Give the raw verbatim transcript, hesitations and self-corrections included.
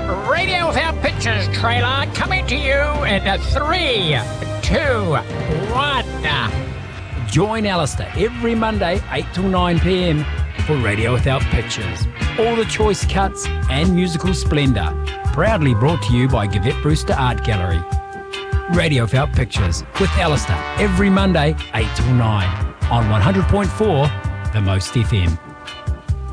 Radio Without Pictures trailer coming to you in three, two, one. Join Alistair every Monday, eight till nine p.m. for Radio Without Pictures. All the choice cuts and musical splendour. Proudly brought to you by Gavette Brewster Art Gallery. Radio Without Pictures with Alistair every Monday, eight till nine on one hundred point four The Most F M.